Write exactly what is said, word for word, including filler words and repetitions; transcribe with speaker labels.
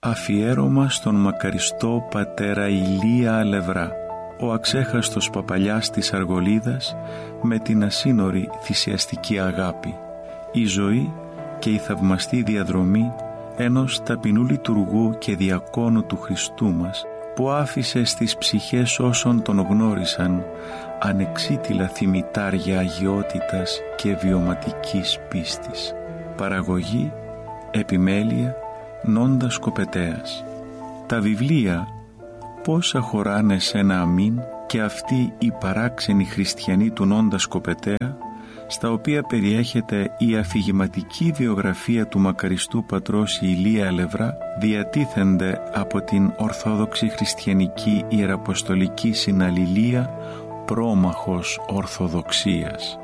Speaker 1: Αφιέρωμα στον μακαριστό πατέρα Ηλία Αλευρά, ο αξέχαστος παπαλιάς της Αργολίδας με την ασύνορη θυσιαστική αγάπη. Η ζωή και η θαυμαστή διαδρομή ενός ταπεινού λειτουργού και διακόνου του Χριστού μας, που άφησε στις ψυχές όσων τον γνώρισαν ανεξίτηλα θυμητάρια αγιότητας και βιωματικής πίστης. Παραγωγή, επιμέλεια, Νόντας Κοπετέας. Τα βιβλία «Πόσα χωράνε σε ένα αμήν» και αυτοί οι παράξενοι χριστιανοί του Νόντας Κοπετέα, στα οποία περιέχεται η αφηγηματική βιογραφία του μακαριστού πατρός Ηλία Αλευρά, διατίθενται από την Ορθόδοξη Χριστιανική Ιεραποστολική Συναλληλία Πρόμαχος Ορθοδοξίας.